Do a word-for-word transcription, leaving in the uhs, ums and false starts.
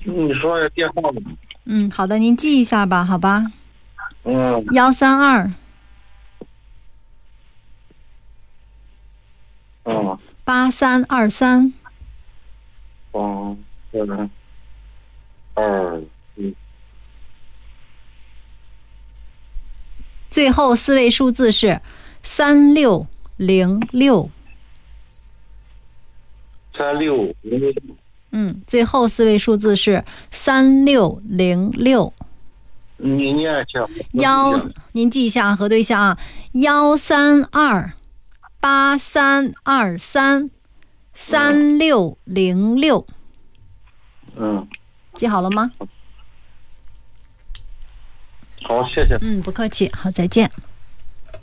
你说电话吧。 嗯，好的，您记一下吧，好吧？ 嗯。 幺三二。 嗯。 八三二三。 八三二一。 最后四位数字是三六零六。 三六零六。 嗯，最后四位数字是三六零六。 你念一下。 幺，您记一下，核对一下啊，幺三二八三二三三六零六。 嗯， 记好了吗？ 好，谢谢。 嗯，不客气，好，再见。